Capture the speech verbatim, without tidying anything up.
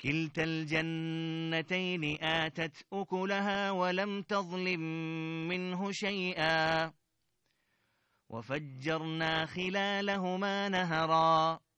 كلتا الجنتين آتت أكلها ولم تظلم منه شيئا وفجرنا خلالهما نهرا